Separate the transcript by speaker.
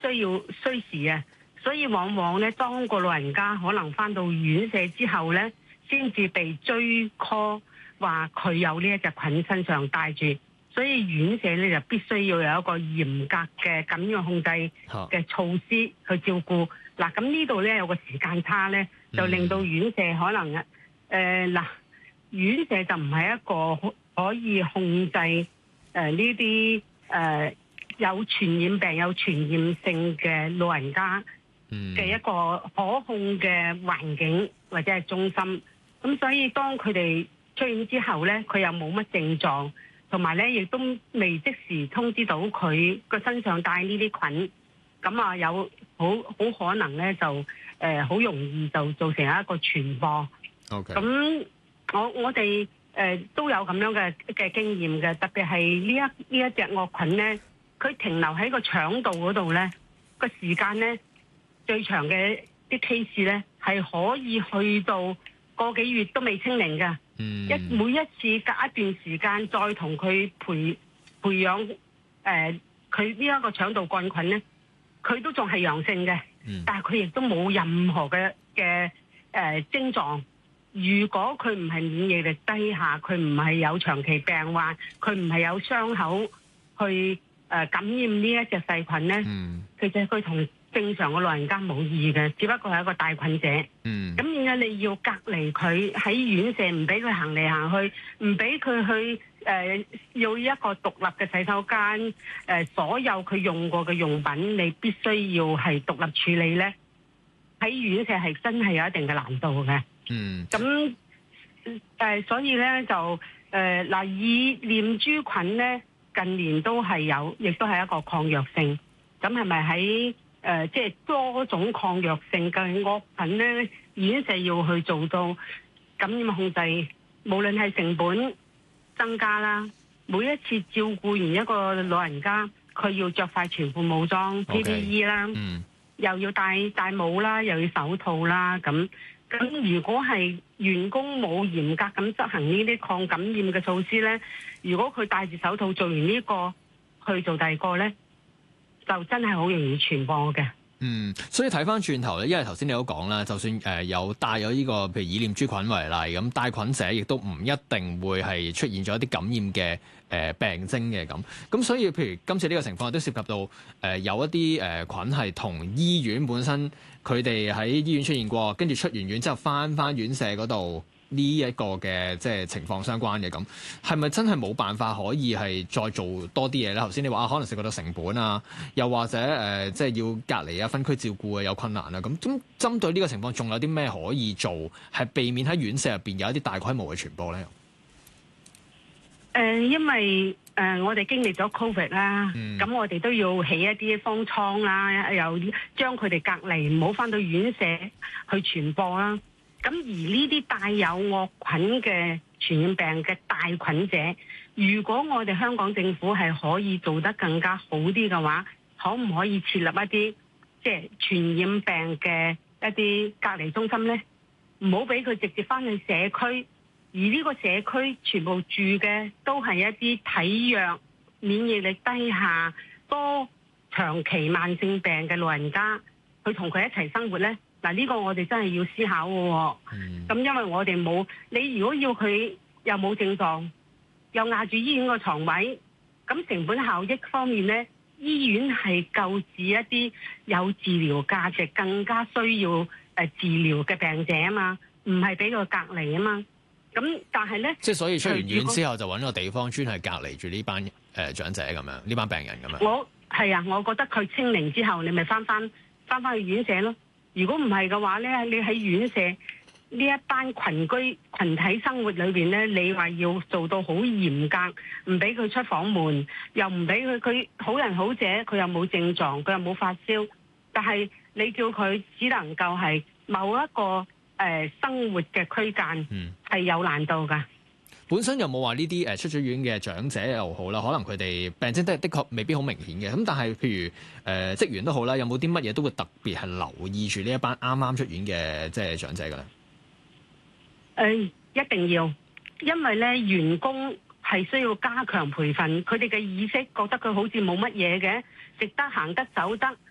Speaker 1: 需時啊，所以往往咧，當個老人家可能翻到院舍之後咧，先至被追 call 話佢有呢一隻菌身上帶住，所以院舍咧就必須要有一個嚴格嘅感染控制嘅措施去照顧。嗱，咁呢度咧有個時間差咧，就令到院舍可能院舍就唔係一個可以控制呢啲有傳染病、有傳染性嘅老人家嘅一個可控嘅環境或者係中心。咁所以當佢哋出院之後咧，佢又冇乜症狀，同埋咧亦都未即時通知到佢個身上帶呢啲菌，咁啊有好可能咧就好容易就造成一個傳播。
Speaker 2: OK。
Speaker 1: 咁我哋都有咁樣嘅經驗嘅，特別係呢一隻惡菌咧，佢停留喺個腸道嗰度咧，個時間咧最長嘅啲 case 咧係可以去到個幾月都未清零嘅。每一次隔一段時間再同佢培養佢呢一個腸道桿菌咧，佢都仲係陽性嘅，但係佢亦都冇任何嘅症狀。如果佢唔係免疫力低下，佢唔係有長期病患，佢唔係有傷口去感染呢一隻細菌咧，其實佢同正常嘅老人家冇異嘅，只不過係一個帶菌者。咁點解你要隔離佢喺院舍，唔俾佢行嚟行去，唔俾佢去要一個獨立嘅洗手間，所有佢用過嘅用品你必須要係獨立處理咧？喺院舍係真係有一定嘅難度嘅。咁所以咧就以念珠菌咧近年都係有，亦都係一個抗藥性。咁係咪喺即係多種抗藥性嘅惡菌咧，院舍要去做到感染控制，無論係成本增加啦，每一次照顧完一個老人家，佢要着晒全副武裝 PPE 啦，又要戴帽啦，又要手套啦，咁如果係員工冇嚴格咁執行呢啲抗感染嘅措施咧，如果佢戴住手套做完呢個去做第二個咧，就真係好容易傳播嘅。
Speaker 2: 所以睇翻轉頭咧，因為頭先你都講啦，就算有帶有呢個譬如以念珠菌為例，咁帶菌者亦都唔一定會係出現咗一啲感染嘅病徵嘅咁所以譬如今次呢個情況都涉及到有一啲菌係同醫院本身佢哋喺醫院出現過，跟住出完院之後翻院舍嗰度呢一個嘅即係情況相關嘅咁，係咪真係冇辦法可以係再做多啲嘢咧？頭先你話可能涉及到成本啊，又或者即係要隔離啊、分區照顧啊有困難啊咁。針對呢個情況，仲有啲咩可以做，係避免喺院舍入邊有一啲大規模嘅傳播咧？
Speaker 1: 因為我哋經歷咗 Covid 啦，咁我哋都要起一啲方艙啦，又將佢哋隔離，唔好翻到院舍去傳播啦。咁而呢啲帶有惡菌嘅傳染病嘅帶菌者，如果我哋香港政府係可以做得更加好啲嘅話，可唔可以設立一啲即係傳染病嘅一啲隔離中心呢？唔好俾佢直接翻去社區，而呢個社區全部住嘅都係一啲體弱、免疫力低下、多長期慢性病嘅老人家，去同佢一齊生活呢。嗱，呢個我哋真係要思考嘅。咁因為我哋冇，你如果要佢又冇症狀，又壓住醫院個床位，咁成本效益方面呢，醫院係救治一啲有治療價值、更加需要治療嘅病者啊嘛，唔係俾佢隔離啊嘛。咁但係呢，即係
Speaker 2: 所以出完院之後就揾個地方專係隔離住呢班長者咁樣，呢班病人咁樣。
Speaker 1: 我覺得佢清零之後，你咪翻去院舍咯。如果唔係嘅話咧，你喺院舍呢一班群體生活裏邊咧，你話要做到好嚴格，唔俾佢出房門，又唔俾佢好人好者，佢又冇症狀，佢又冇發燒，但係你叫佢只能夠係某一個生活嘅區間，係有難度㗎。
Speaker 2: 本身有冇話呢啲出咗院嘅長者又好啦，可能佢哋病徵的確未必好明顯嘅，咁但係譬如職員都好啦，有冇啲乜嘢都會特別係留意住呢一班啱啱出院嘅即係長者㗎咧？
Speaker 1: 一定要，因為咧員工係需要加強培訓，佢哋嘅意識覺得佢好似冇乜嘢嘅，食得行得走得，